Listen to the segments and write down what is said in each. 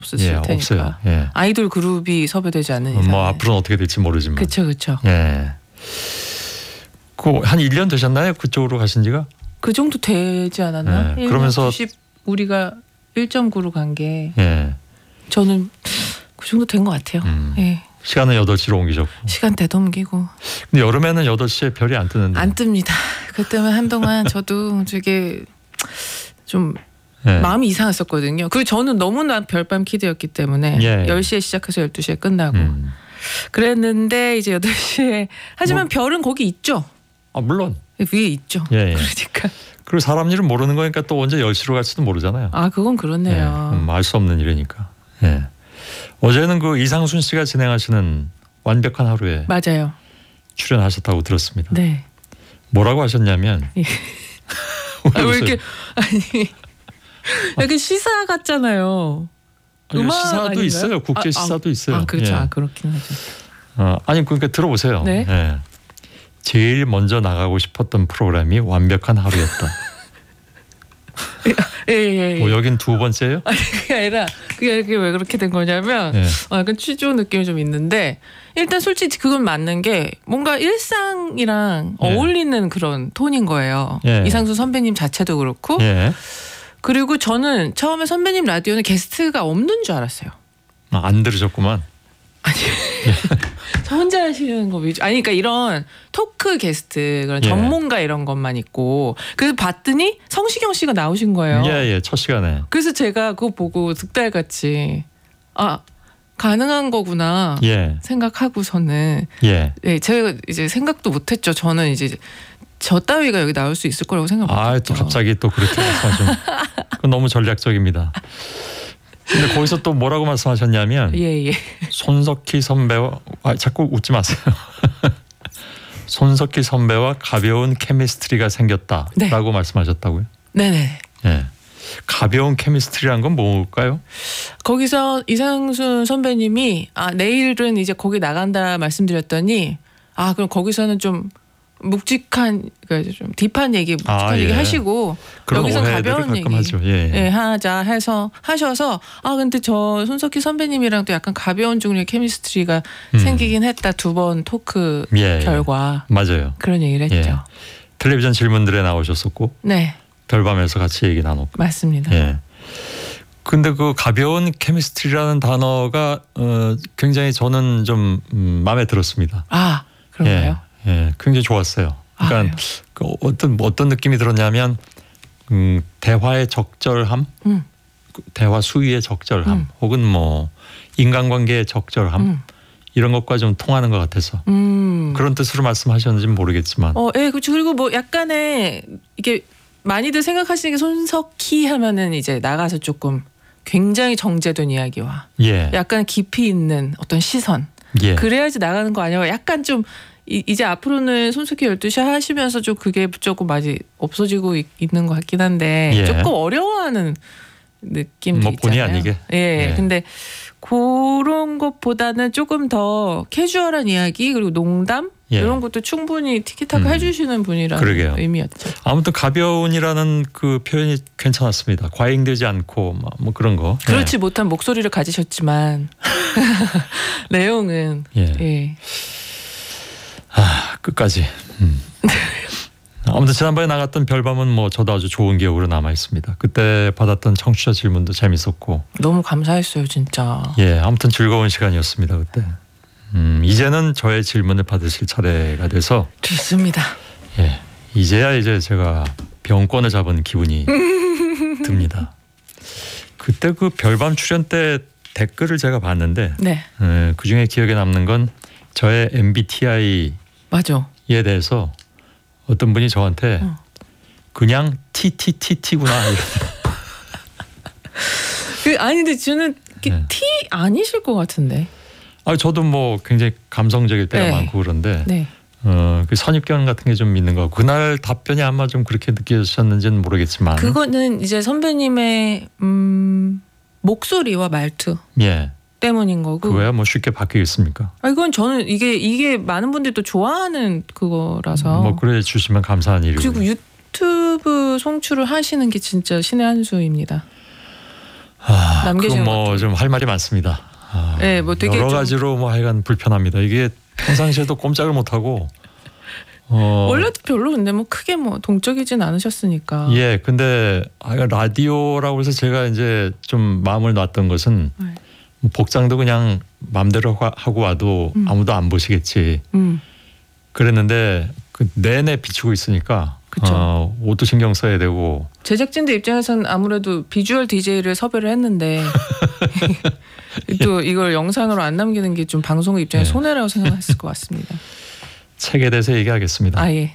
없었을 테니까. 없어요. 예. 아이돌 그룹이 섭외되지 않는 이상. 뭐 앞으로는 어떻게 될지 모르지만. 그렇죠. 예. 한 1년 되셨나요? 그쪽으로 가신 지가? 그 정도 되지 않았나? 예. 그러면서 90 우리가 1.9로 간 게 예. 저는 그 정도 된 것 같아요. 예. 시간은 8시로 옮기셨고. 시간대도 옮기고. 근데 여름에는 8시에 별이 안 뜨는데. 안 뜹니다. 그 때문에 한동안 저도 되게 좀 예. 마음이 이상했었거든요. 그리고 저는 너무나 별밤 키드였기 때문에 예. 10시에 시작해서 12시에 끝나고 그랬는데 이제 8시에 하지만 별은 거기 있죠. 물론. 위에 있죠. 예. 그러니까. 그리고 사람 일은 모르는 거니까 또 언제 10시로 갈지도 모르잖아요. 그건 그렇네요. 알 수 없는 일이니까. 예. 어제는 그 이상순 씨가 진행하시는 완벽한 하루에 맞아요. 출연하셨다고 들었습니다. 네. 뭐라고 하셨냐면 예. 왜 이렇게 이렇게 시사 같잖아요. 음악 시사도 아닌가요? 있어요. 국제 시사도 있어요. 그렇죠. 예. 그렇긴 하죠. 아니 그러니까 들어보세요. 네. 예. 제일 먼저 나가고 싶었던 프로그램이 완벽한 하루였다. 예. 뭐 여긴 두 번째예요? 그게 아니라 그게 왜 그렇게 된 거냐면 예. 약간 취조 느낌이 좀 있는데 일단 솔직히 그건 맞는 게 뭔가 일상이랑 예. 어울리는 그런 톤인 거예요. 예. 이상수 선배님 자체도 그렇고 예. 그리고 저는 처음에 선배님 라디오는 게스트가 없는 줄 알았어요. 안 들으셨구만. 저 혼자 하시는 거 위주. 그러니까 이런 토크 게스트 그런 예. 전문가 이런 것만 있고 그래서 봤더니 성시경 씨가 나오신 거예요. 예. 첫 시간에. 그래서 제가 그거 보고 득달같이 가능한 거구나 예. 생각하고서는 예. 제가 이제 생각도 못했죠. 저는 이제 저 따위가 여기 나올 수 있을 거라고 생각 못했죠. 또 갑자기 또 그렇게 말씀하시면 그건 너무 전략적입니다. 근데 거기서 또 뭐라고 말씀하셨냐면 예. 손석희 선배와 자꾸 웃지 마세요. 손석희 선배와 가벼운 케미스트리가 생겼다라고 네. 말씀하셨다고요? 네네. 예. 가벼운 케미스트리란 건 뭐일까요? 거기서 이상순 선배님이 내일은 이제 거기 나간다 말씀드렸더니 그럼 거기서는 좀 묵직한 그러니까 좀 딥한 얘기 얘기 하시고 여기서 가벼운 얘기 하죠. 예. 하자 해서 하셔서 근데 저 손석희 선배님이랑 또 약간 가벼운 종류의 케미스트리가 생기긴 했다. 두 번 토크 결과 맞아요. 그런 얘기를 했죠. 예. 텔레비전 질문들에 나오셨었고 네. 별밤에서 같이 얘기 나눴고. 맞습니다. 예. 근데 그 가벼운 케미스트리라는 단어가 굉장히 저는 좀 마음에 들었습니다. 그런가요? 예, 굉장히 좋았어요. 그러니까 그 어떤 느낌이 들었냐면 대화의 적절함, 대화 수위의 적절함, 혹은 뭐 인간관계의 적절함 이런 것과 좀 통하는 것 같아서 그런 뜻으로 말씀하셨는지는 모르겠지만. 그렇죠. 그리고 뭐 약간의 이게 많이들 생각하시는 게 손석희 하면은 이제 나가서 조금 굉장히 정제된 이야기와 약간 깊이 있는 어떤 시선. 그래야지 나가는 거 아니야? 약간 좀 이제 앞으로는 손석희 12시 하시면서 좀 그게 조금 많이 없어지고 있는 것 같긴 한데 조금 어려워하는 느낌도 있잖아요. 본의 아니게. 근데 그런 것보다는 조금 더 캐주얼한 이야기 그리고 농담 이런 것도 충분히 티키타카 해주시는 분이라는 의미였죠. 아무튼 가벼운이라는 그 표현이 괜찮았습니다. 과잉되지 않고 뭐 그런 거. 그렇지 못한 목소리를 가지셨지만 내용은 끝까지. 아무튼 지난번에 나갔던 별밤은 뭐 저도 아주 좋은 기억으로 남아 있습니다. 그때 받았던 청취자 질문도 재밌었고 너무 감사했어요 진짜. 아무튼 즐거운 시간이었습니다 그때. 이제는 저의 질문을 받으실 차례가 돼서 좋습니다. 이제야 제가 병권을 잡은 기분이 듭니다. 그때 그 별밤 출연 때 댓글을 제가 봤는데 그 중에 기억에 남는 건 저의 MBTI에 대해서 어떤 분이 저한테 그냥 TTTT구나. 근데 저는 T 아니실 것 같은데. 저도 뭐 굉장히 감성적일 때가 많고 그런데 그 선입견 같은 게 좀 있는 거. 그날 답변이 아마 좀 그렇게 느껴지셨는지는 모르겠지만 그거는 이제 선배님의 목소리와 말투 때문인 거고. 그거야 뭐 쉽게 바뀌겠습니까? 이건 저는 이게 많은 분들이 또 좋아하는 그거라서 뭐 그래 주시면 감사한 일이고. 그리고 유튜브 송출을 하시는 게 진짜 신의 한 수입니다. 남겨지는 뭐 좀 할 말이 많습니다. 네, 뭐 되게 여러 가지로 뭐 하여간 불편합니다. 이게 평상시에도 꼼짝을 못 하고 원래도 별로 근데 뭐 크게 뭐 동적이진 않으셨으니까. 예, 근데 라디오라고 해서 제가 이제 좀 마음을 놨던 것은 네. 복장도 그냥 마음대로 하고 와도 아무도 안 보시겠지. 그랬는데 그 내내 비추고 있으니까 옷도 신경 써야 되고. 제작진들 입장에서는 아무래도 비주얼 DJ를 섭외를 했는데 또 이걸 영상으로 안 남기는 게 좀 방송 입장에 손해라고 생각했을 것 같습니다. 책에 대해서 얘기하겠습니다. 예.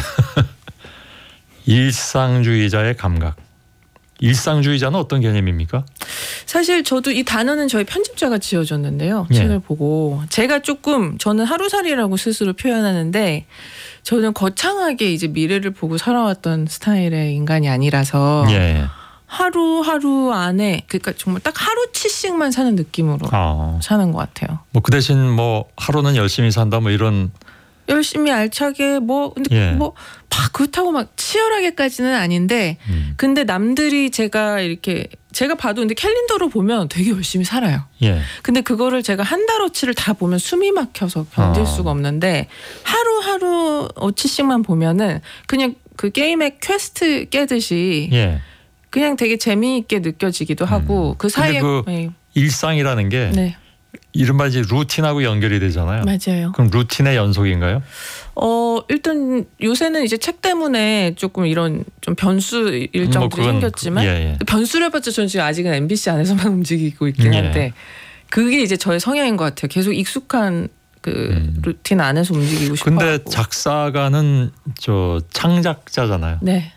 일상주의자의 감각. 일상주의자는 어떤 개념입니까? 사실 저도 이 단어는 저희 편집자가 지어줬는데요. 책을 보고 제가 조금 저는 하루살이라고 스스로 표현하는데 저는 거창하게 이제 미래를 보고 살아왔던 스타일의 인간이 아니라서 하루하루 안에 그러니까 정말 딱 하루치씩만 사는 느낌으로 사는 것 같아요. 뭐 그 대신 뭐 하루는 열심히 산다 뭐 이런. 열심히 알차게 뭐 근데 뭐 막 그렇다고 막 치열하게까지는 아닌데 근데 남들이 제가 봐도 근데 캘린더로 보면 되게 열심히 살아요. 근데 그거를 제가 한 달어치를 다 보면 숨이 막혀서 견딜 수가 없는데 하루하루 어치씩만 보면은 그냥 그 게임의 퀘스트 깨듯이 그냥 되게 재미있게 느껴지기도 하고 그 사이에 그 일상이라는 게 이른바 이제 루틴하고 연결이 되잖아요. 맞아요. 그럼 루틴의 연속인가요? 일단 요새는 이제 책 때문에 조금 이런 좀 변수 일정들이 생겼지만 변수를 해봤자 저는 지금 아직은 MBC 안에서만 움직이고 있긴 한데 그게 이제 저의 성향인 것 같아요. 계속 익숙한 그 루틴 안에서 움직이고 싶어요. 근데 작사가는 저 창작자잖아요. 네.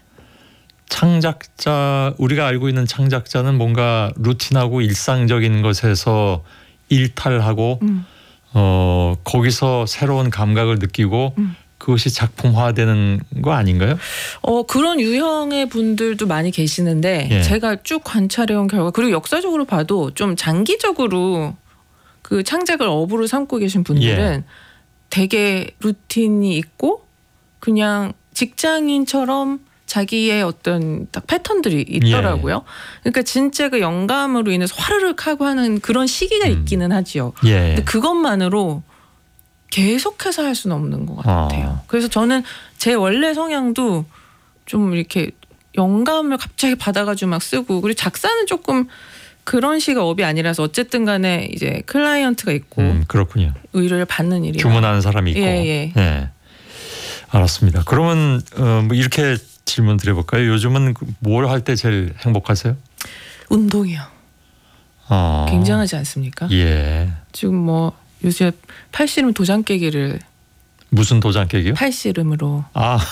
창작자 우리가 알고 있는 창작자는 뭔가 루틴하고 일상적인 것에서 일탈하고 거기서 새로운 감각을 느끼고 그것이 작품화되는 거 아닌가요? 그런 유형의 분들도 많이 계시는데 제가 쭉 관찰해온 결과 그리고 역사적으로 봐도 좀 장기적으로 그 창작을 업으로 삼고 계신 분들은 되게 루틴이 있고 그냥 직장인처럼 자기의 어떤 딱 패턴들이 있더라고요. 그러니까 진짜 그 영감으로 인해서 화르륵 하고 하는 그런 시기가 있기는 하지요. 근데 그것만으로 계속해서 할 수는 없는 것 같아요. 그래서 저는 제 원래 성향도 좀 이렇게 영감을 갑자기 받아가지고 막 쓰고 그리고 작사는 조금 그런 식의 업이 아니라서 어쨌든 간에 이제 클라이언트가 있고 그렇군요. 의뢰를 받는 일이라 주문하는 사람이 있고. 네. 알았습니다. 그러면 뭐 이렇게 질문 드려볼까요? 요즘은 뭘 할 때 제일 행복하세요? 운동이요. 굉장하지 않습니까? 지금 뭐 요새 팔씨름 도장 깨기를 무슨 도장 깨기요? 팔씨름으로.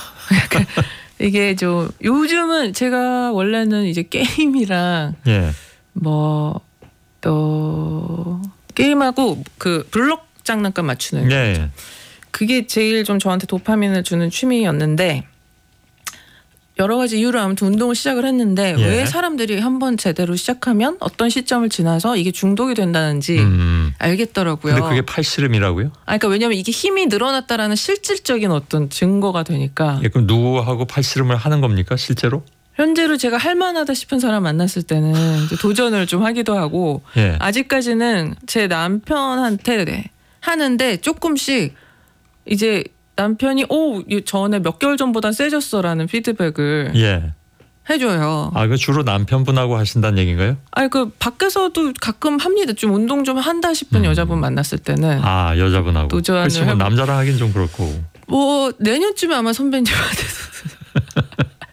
이게 좀 요즘은 제가 원래는 이제 게임이랑 뭐 또 게임하고 그 블록 장난감 맞추는 그게 제일 좀 저한테 도파민을 주는 취미였는데 여러 가지 이유로 아무튼 운동을 시작을 했는데 왜 사람들이 한번 제대로 시작하면 어떤 시점을 지나서 이게 중독이 된다는지 알겠더라고요. 근데 그게 팔씨름이라고요? 그러니까 왜냐하면 이게 힘이 늘어났다라는 실질적인 어떤 증거가 되니까. 그럼 누구하고 팔씨름을 하는 겁니까 실제로? 현재로 제가 할 만하다 싶은 사람 만났을 때는 도전을 좀 하기도 하고 아직까지는 제 남편한테 하는데 조금씩 이제 남편이 전에 몇 개월 전보다 세졌어라는 피드백을 해줘요. 그 주로 남편분하고 하신다는 얘기인가요? 그 밖에서도 가끔 합니다. 좀 운동 좀 한다 싶은 여자분 만났을 때는. 여자분하고. 도전을 그렇지 뭐 남자랑 하긴 좀 그렇고. 뭐 내년쯤에 아마 선배님한테도.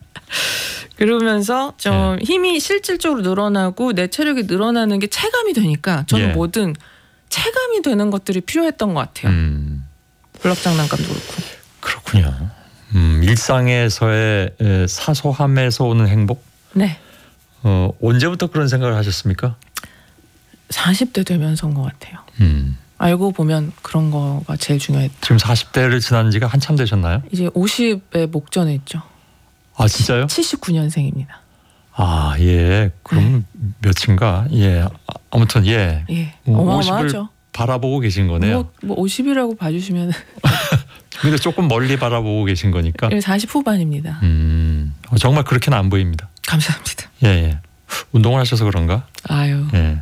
그러면서 좀 힘이 실질적으로 늘어나고 내 체력이 늘어나는 게 체감이 되니까 저는 뭐든 체감이 되는 것들이 필요했던 것 같아요. 블럭 장난감도 그렇고. 그렇군요. 일상에서의 사소함에서 오는 행복? 네. 언제부터 그런 생각을 하셨습니까? 40대 되면서인 것 같아요. 알고 보면 그런 거가 제일 중요했다. 지금 40대를 지난 지가 한참 되셨나요? 이제 50에 목전에 있죠. 진짜요? 79년생입니다. 그럼 몇인가? 아무튼 어마어마하죠. 바라보고 계신 거네요. 뭐 50이라고 봐주시면. 근데 조금 멀리 바라보고 계신 거니까. 40 후반입니다. 정말 그렇게는 안 보입니다. 감사합니다. 운동을 하셔서 그런가? 아유. 예.